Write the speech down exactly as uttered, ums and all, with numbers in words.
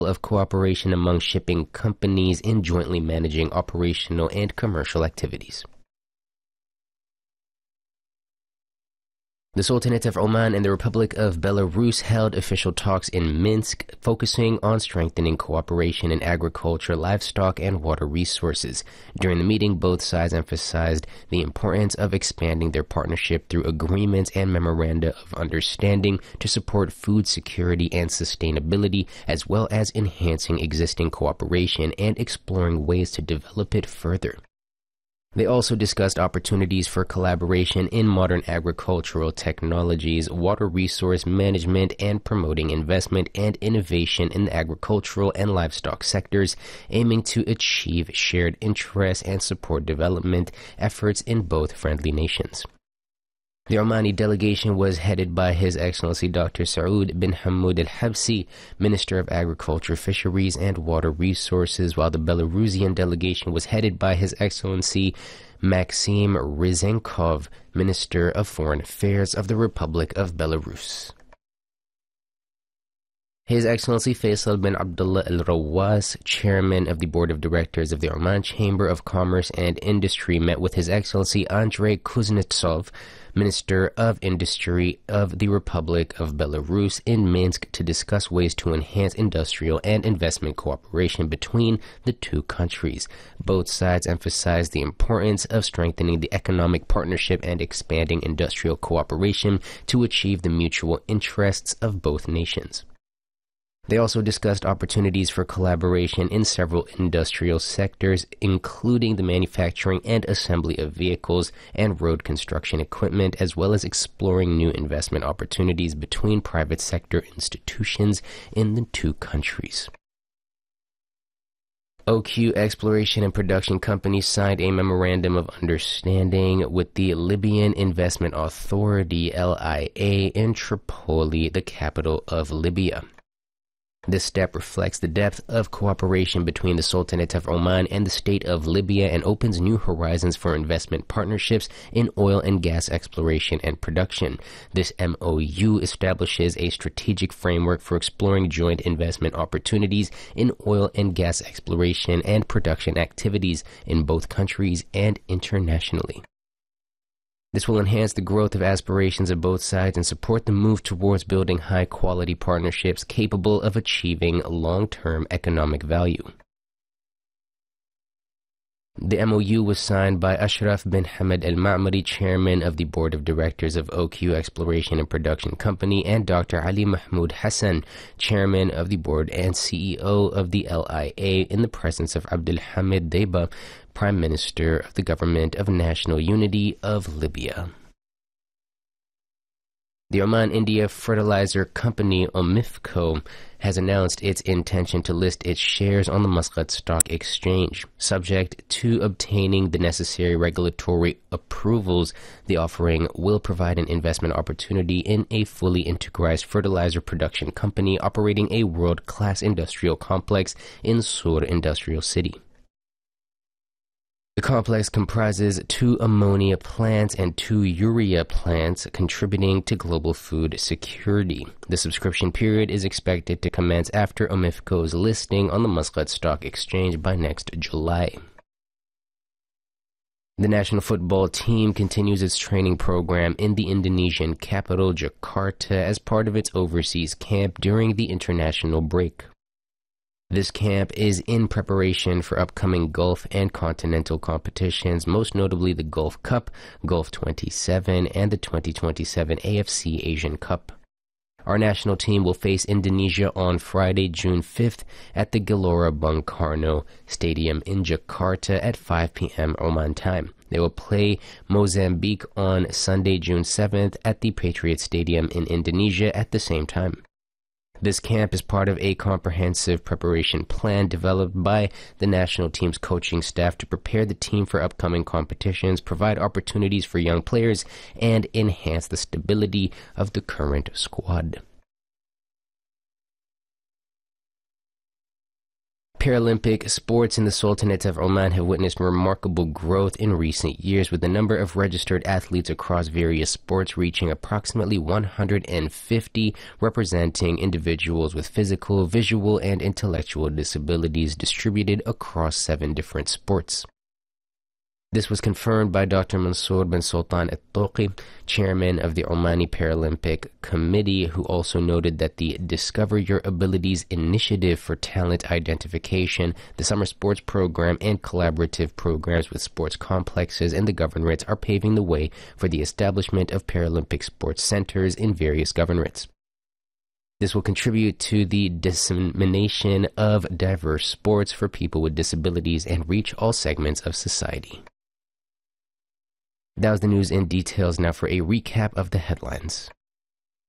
of cooperation among shipping companies in jointly managing operational and commercial activities. The Sultanate of Oman and the Republic of Belarus held official talks in Minsk, focusing on strengthening cooperation in agriculture, livestock, and water resources. During the meeting, both sides emphasized the importance of expanding their partnership through agreements and memoranda of understanding to support food security and sustainability, as well as enhancing existing cooperation and exploring ways to develop it further. They also discussed opportunities for collaboration in modern agricultural technologies, water resource management, and promoting investment and innovation in the agricultural and livestock sectors, aiming to achieve shared interests and support development efforts in both friendly nations. The Omani delegation was headed by His Excellency Doctor Saud bin Hamud al-Habsi, Minister of Agriculture, Fisheries, and Water Resources, while the Belarusian delegation was headed by His Excellency Maxim Ryzenkov, Minister of Foreign Affairs of the Republic of Belarus. His Excellency Faisal bin Abdullah al-Rawas, Chairman of the Board of Directors of the Oman Chamber of Commerce and Industry, met with His Excellency Andrei Kuznetsov, Minister of Industry of the Republic of Belarus, in Minsk to discuss ways to enhance industrial and investment cooperation between the two countries. Both sides emphasized the importance of strengthening the economic partnership and expanding industrial cooperation to achieve the mutual interests of both nations. They also discussed opportunities for collaboration in several industrial sectors, including the manufacturing and assembly of vehicles and road construction equipment, as well as exploring new investment opportunities between private sector institutions in the two countries. O Q Exploration and Production Company signed a Memorandum of Understanding with the Libyan Investment Authority, L I A, in Tripoli, the capital of Libya. This step reflects the depth of cooperation between the Sultanate of Oman and the State of Libya and opens new horizons for investment partnerships in oil and gas exploration and production. This M O U establishes a strategic framework for exploring joint investment opportunities in oil and gas exploration and production activities in both countries and internationally. This will enhance the growth of aspirations of both sides and support the move towards building high-quality partnerships capable of achieving long-term economic value. The M O U was signed by Ashraf bin Hamad al-Ma'mari, Chairman of the Board of Directors of O Q Exploration and Production Company, and Doctor Ali Mahmoud Hassan, Chairman of the Board and C E O of the L I A, in the presence of Abdulhamid Deiba, Prime Minister of the Government of National Unity of Libya. The Oman India Fertilizer Company, OMIFCO, has announced its intention to list its shares on the Muscat Stock Exchange. Subject to obtaining the necessary regulatory approvals, the offering will provide an investment opportunity in a fully integrated fertilizer production company operating a world-class industrial complex in Sur Industrial City. The complex comprises two ammonia plants and two urea plants, contributing to global food security. The subscription period is expected to commence after OMIFCO's listing on the Muscat Stock Exchange by next July. The national football team continues its training program in the Indonesian capital, Jakarta, as part of its overseas camp during the international break. This camp is in preparation for upcoming Gulf and continental competitions, most notably the Gulf Cup, Gulf twenty-seven, and the twenty twenty-seven A F C Asian Cup. Our national team will face Indonesia on Friday, June fifth at the Gelora Bung Karno Stadium in Jakarta at five p m Oman time. They will play Mozambique on Sunday, June seventh at the Patriot Stadium in Indonesia at the same time. This camp is part of a comprehensive preparation plan developed by the national team's coaching staff to prepare the team for upcoming competitions, provide opportunities for young players, and enhance the stability of the current squad. Paralympic sports in the Sultanate of Oman have witnessed remarkable growth in recent years, with the number of registered athletes across various sports reaching approximately one hundred fifty, representing individuals with physical, visual, and intellectual disabilities distributed across seven different sports. This was confirmed by Doctor Mansour bin Sultan Al-Toqi, chairman of the Omani Paralympic Committee, who also noted that the Discover Your Abilities initiative for talent identification, the summer sports program, and collaborative programs with sports complexes and the governorates are paving the way for the establishment of Paralympic sports centers in various governorates. This will contribute to the dissemination of diverse sports for people with disabilities and reach all segments of society. That was the news in details. Now for a recap of the headlines.